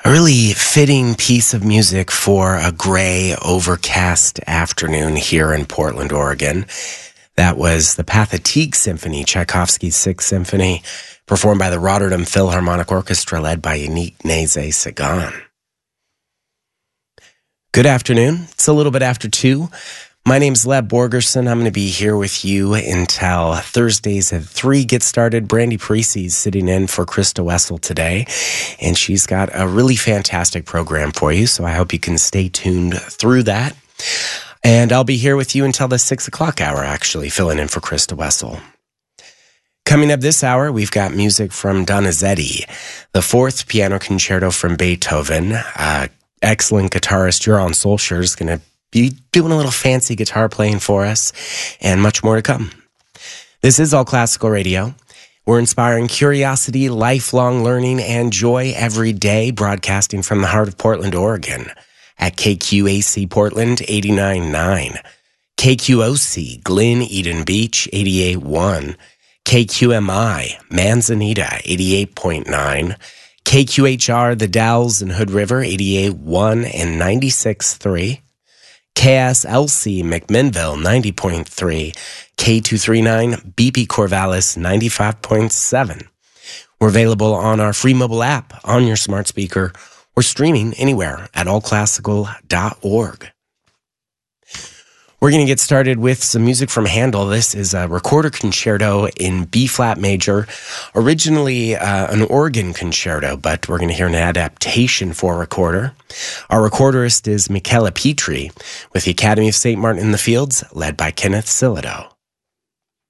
A really fitting piece of music for a gray, overcast afternoon here in Portland, Oregon. That was the Pathetique Symphony, Tchaikovsky's Sixth Symphony, performed by the Rotterdam Philharmonic Orchestra, led by Yannick Nézet-Séguin. Good afternoon. It's a little bit after 2. My name's Leb Borgerson. I'm going to be here with you until Thursdays at 3 get started. Brandy Parisi's sitting in for Krista Wessel today, and she's got a really fantastic program for you, so I hope you can stay tuned through that. And I'll be here with you until the 6 o'clock hour, actually, filling in for Krista Wessel. Coming up this hour, we've got music from Donizetti, the 4th piano concerto from Beethoven. Excellent guitarist Jeroen Solskjaer is going to be doing a little fancy guitar playing for us, and much more to come. This is All Classical Radio. We're inspiring curiosity, lifelong learning, and joy every day, broadcasting from the heart of Portland, Oregon, at KQAC Portland 89.9, KQOC Glen Eden Beach 88.1, KQMI Manzanita 88.9, KQHR The Dalles and Hood River 88.1 and 96.3, KSLC McMinnville 90.3, K239 BP Corvallis 95.7. We're available on our free mobile app, on your smart speaker, or streaming anywhere at allclassical.org. We're going to get started with some music from Handel. This is a recorder concerto in B-flat major, originally an organ concerto, but we're going to hear an adaptation for recorder. Our recorderist is Michela Petri, with the Academy of St. Martin in the Fields, led by Kenneth Silido.